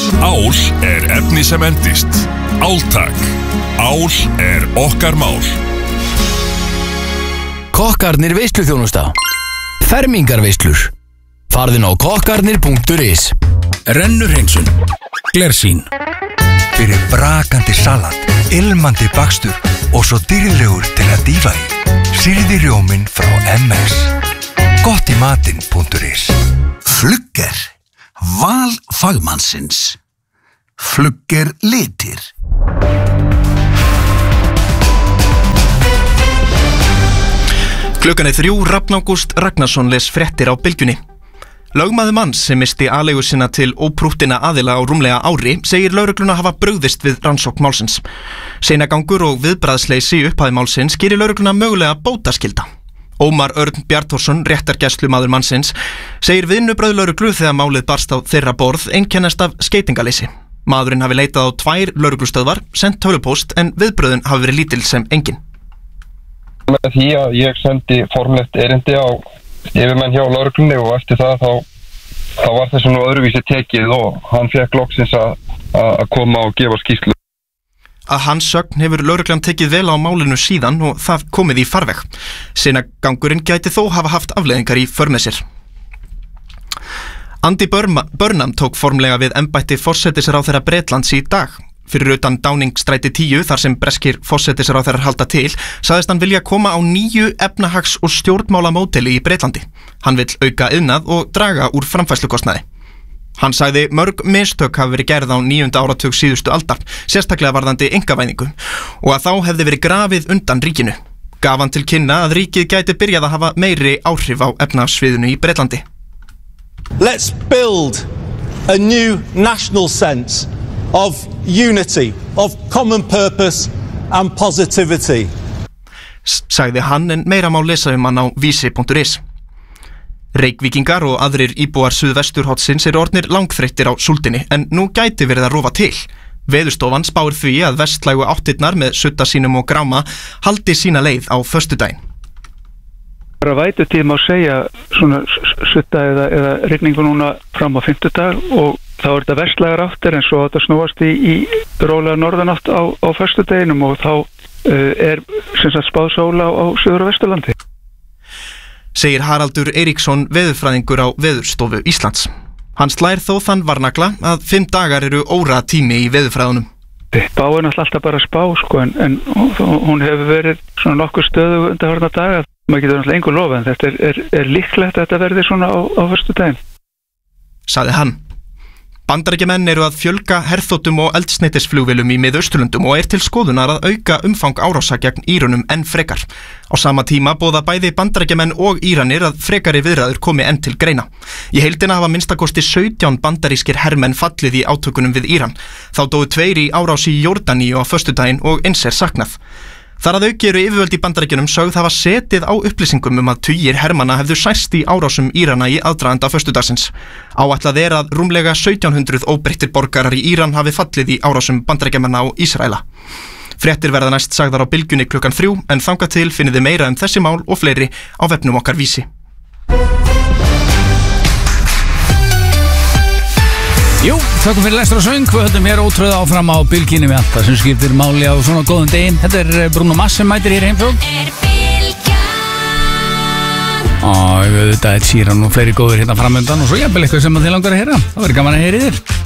Ál efni sem endist. Áltak. Ál okkar mál. Kokkarnir veisluþjónusta. Fermingarveislur. Farðin á kokkarnir.is. Rennurhreinsun. Glersýn. Fyrir brakandi salat, ilmandi bakstur og svo dýrlegur til að dýfa í. Sýrði rjóminn frá MS. Gottimatinn.is. Flugger. Val fagmannsins. Flugger litir. Klukkan 3, Rafn Ágúst Ragnarsson les fréttir á Bylgjunni. Lögmaður manns sem misti aleigu sinna til óprúttina aðila á rúmlega ári segir lögregluna hafa brugðist við rannsókn málsins. Seinagangur og viðbragðsleysi í upphafi málsins gerir lögregluna mögulega bótaskylda. Ómar Örn Bjarthorsson, réttargæslumaður mannsins, segir vinnubrögð lögreglu þegar málið barst á þeirra borð einkennast af skeytingaleysi. Maðurinn hafi leitað á 2 lögreglustöðvar, sent tölvupóst en viðbrögðin hafi verið lítil sem engin. Með því að ég sendi formlegt erindi á yfirmenn hjá lögreglunni og eftir það þá var þessu nú öðruvísi tekið og hann fekk loksins að koma og gefa skýrslu. Að hans sögn hefur lögreglan tekið vel á málinu síðan og það komið í farveg. Seinagangurinn gæti þó hafa haft afleiðingar í för með sér. Andy Burnham tók formlega við embætti forsætisráðherra Bretlands í dag. Fyrir utan Downing-stræti 10, þar sem breskir forsætisráðherrar halda til, sagðist hann vilja koma á nýju efnahags- og stjórnmálamódeli í Bretlandi. Hann vill auka iðnað og draga úr framfærslukostnaði. Hann sagði mörg mistök hafi verið gerð á 9. áratug síðustu aldar, sérstaklega varðandi einkavæðingu, og að þá hefði verið grafið undan ríkinu. Gaf hann til kynna að ríkið gæti byrjað að hafa meiri áhrif á efnahagssviðinu í Bretlandi. Let's build a new national sense of unity, of common purpose and positivity. Sagði hann, en meira má lesa hann á vísi.is. Reykvíkingar og aðrir íbúar suðvesturhornsins eru orðnir langþreyttir á súldinni, en nú gæti verið að rofa til. Veðurstofan spáir því að vestlægu áttirnar með sutta sínum og gráma haldi sína leið á föstudaginn. Vætutíð má segja svona sutta eða rigningu núna fram á fimmtudag og þá þetta vestlægar áttir en svo þetta snúast í rólega norðanátt á föstudeginum og þá sem sagt spáð sóla á Suður- og Vesturlandi. Segir Haraldur Eiríksson, veðurfræðingur á Veðurstofu Íslands. Hann slær þó þann varnagla að 5 dagar eru óratími í veðurfræðunum. Spá er náttúrulega alltaf bara spá sko, en hún hefur verið svona nokkuð stöðu undanfarna daga. Maður getur náttúrulega engu lofa en þetta er líklegt að þetta verði svona á föstudaginn. Sagði hann. Bandaríkjamenn eru að fjölga herþotum og eldsneytisflugvélum í Miðausturlöndum og til skoðunar að auka umfang árása gegn Írunum enn frekar. Á sama tíma boða bæði Bandaríkjamenn og Íranir að frekari viðræður komi enn til greina. Í heildina hafa minnstakosti 17 bandarískir hermenn fallið í átökunum við Íran. Þá dóu 2 í árás í Jórdaníu á föstudaginn og eins saknað. Þar að auki eru yfirvöld í Bandaríkjunum sögð hafa setið á upplýsingum að tugir hermanna hefðu særst í árásum Írana í aðdraganda föstudagsins. Áætlað að rúmlega 1700 óbreyttir borgarar í Íran hafi fallið í árásum Bandaríkjamanna á Ísraela. Fréttir verða næst sagðar á Bylgjunni klukkan 3 en þangað til finnið þið meira þessi mál og fleiri á vefnum okkar Vísi. Jú, þakkum fyrir lestur og söng. Við höldum hér ótröð áfram á Bylgjunni með allt það sem skiptir máli á svona góðum deginn. Þetta er Bruno Mars sem mætir hér heimfjörn. Og þetta er Sheeran og fleiri góður hérna framöndan og svo jafnvel eitthvað sem þið langar að heyra. Það verður gaman að heyra í þér.